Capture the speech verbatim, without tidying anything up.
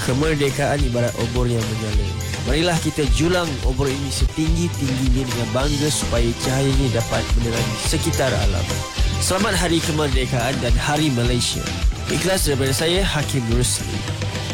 Kemerdekaan ibarat obor yang menyala. Marilah kita julang obor ini setinggi-tingginya dengan bangga supaya cahayanya dapat menerangi sekitar alam. Selamat Hari Kemerdekaan dan Hari Malaysia. Ikhlas daripada saya, Hakim Rusli.